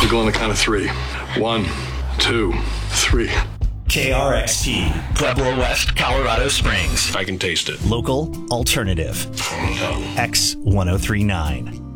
We'll go on the count of 3. 1, 2, 3. KRXT, Pueblo West, Colorado Springs. I can taste it. Local alternative. X1039.